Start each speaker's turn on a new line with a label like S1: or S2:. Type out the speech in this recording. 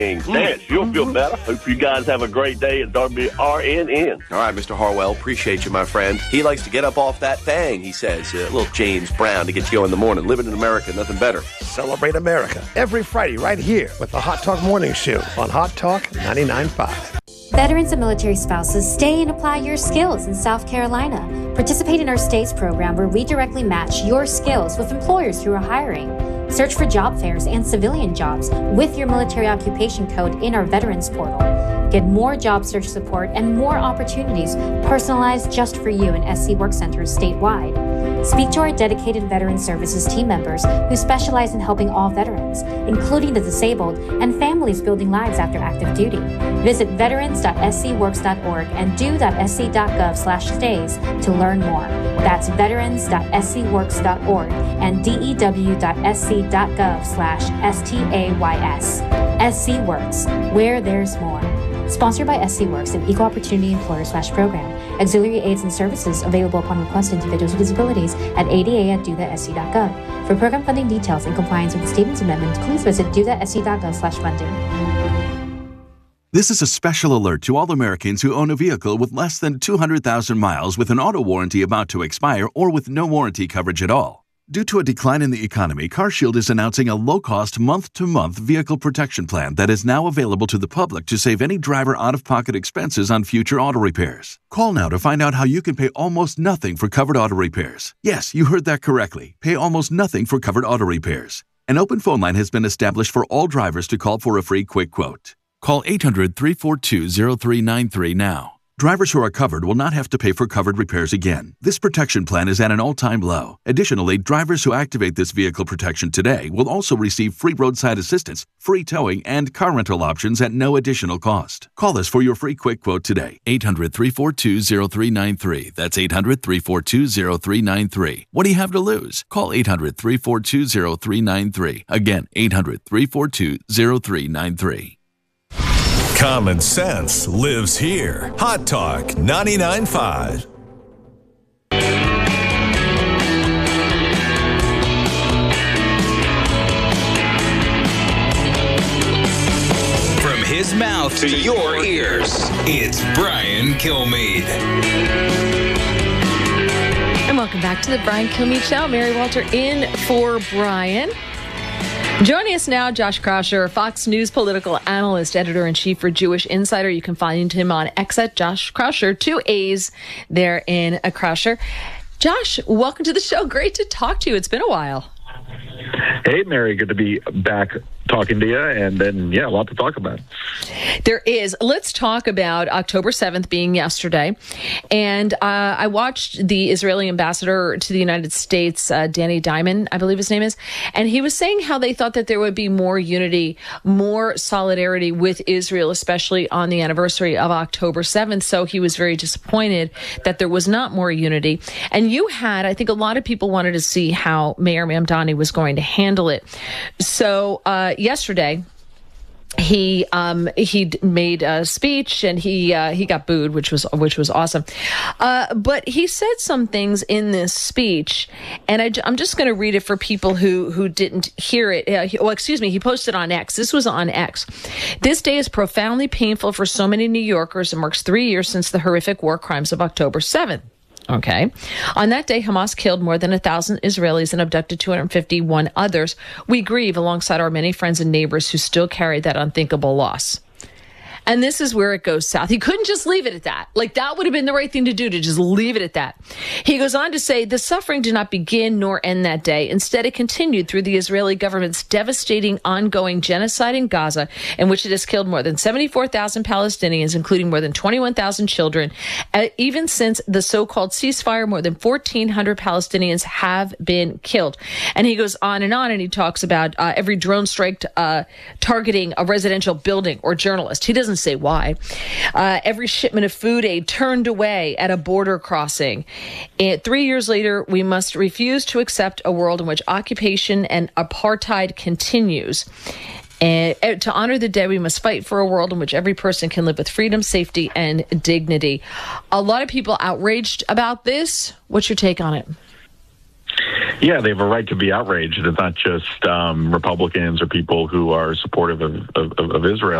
S1: Nance, you'll feel better. Hope you guys have a great day at WRNN.
S2: All right, Mr. Harwell, appreciate you, my friend. He likes to get up off that thing, he says. A little James Brown to get you going in the morning. Living in America, nothing better.
S3: Celebrate America every Friday right here with the Hot Talk Morning Show on Hot Talk 99.5.
S4: Veterans and military spouses, stay and apply your skills in South Carolina. Participate in our state's program where we directly match your skills with employers who are hiring. Search for job fairs and civilian jobs with your military occupation code in our Veterans Portal. Get more job search support and more opportunities personalized just for you in SC Work Centers statewide. Speak to our dedicated Veteran Services team members who specialize in helping all veterans, including the disabled and families building lives after active duty. Visit veterans.scworks.org and do.sc.gov/stays to learn more. That's veterans.scworks.org and dew.sc.gov/stays. SC Works, where there's more. Sponsored by SC Works, an equal opportunity employer/program. Auxiliary aids and services available upon request to individuals with disabilities at ada@do.sc.gov. For program funding details and compliance with the Stevens Amendment, please visit do.sc.gov/funding.
S5: This is a special alert to all Americans who own a vehicle with less than 200,000 miles with an auto warranty about to expire or with no warranty coverage at all. Due to a decline in the economy, CarShield is announcing a low-cost month-to-month vehicle protection plan that is now available to the public to save any driver out-of-pocket expenses on future auto repairs. Call now to find out how you can pay almost nothing for covered auto repairs. Yes, you heard that correctly. Pay almost nothing for covered auto repairs. An open phone line has been established for all drivers to call for a free quick quote. Call 800-342-0393 now. Drivers who are covered will not have to pay for covered repairs again. This protection plan is at an all-time low. Additionally, drivers who activate this vehicle protection today will also receive free roadside assistance, free towing, and car rental options at no additional cost. Call us for your free quick quote today. 800-342-0393. That's 800-342-0393. What do you have to lose? Call 800-342-0393. Again, 800-342-0393.
S6: Common sense lives here. Hot Talk 99.5.
S7: From his mouth to your ears, it's Brian Kilmeade.
S8: And welcome back to the Brian Kilmeade Show. Mary Walter in for Brian. Joining us now, Josh Kraushaar, Fox News political analyst, editor-in-chief for Jewish Insider. You can find him on X at Josh Kraushaar, 2 A's there in a Kraushaar. Josh, welcome to the show. Great to talk to you. It's been a while.
S9: Hey, Mary. Good to be back talking to you. And then, a lot to talk about.
S8: There is. Let's talk about October 7th being yesterday. And I watched the Israeli ambassador to the United States, Danny Diamond, I believe his name is. And he was saying how they thought that there would be more unity, more solidarity with Israel, especially on the anniversary of October 7th. So he was very disappointed that there was not more unity. And I think a lot of people wanted to see how Mayor Mamdani was going to handle it. So yesterday, he made a speech and he got booed, which was awesome. But he said some things in this speech, and I'm just going to read it for people who didn't hear it. He posted on X. This was on X. This day is profoundly painful for so many New Yorkers and marks 3 years since the horrific war crimes of October 7th. Okay. On that day, Hamas killed more than 1,000 Israelis and abducted 251 others. We grieve alongside our many friends and neighbors who still carry that unthinkable loss. And this is where it goes south. He couldn't just leave it at that. Like, that would have been the right thing to do, to just leave it at that. He goes on to say, the suffering did not begin nor end that day. Instead, it continued through the Israeli government's devastating ongoing genocide in Gaza, in which it has killed more than 74,000 Palestinians, including more than 21,000 children. Even since the so-called ceasefire, more than 1,400 Palestinians have been killed. And he goes on, and he talks about every drone strike targeting a residential building or journalist. He doesn't say why. Every shipment of food aid turned away at a border crossing. And 3 years later, we must refuse to accept a world in which occupation and apartheid continues. And to honor the day, we must fight for a world in which every person can live with freedom, safety, and dignity. A lot of people outraged about this. What's your take on it?
S9: Yeah, they have a right to be outraged. It's not just Republicans or people who are supportive of Israel.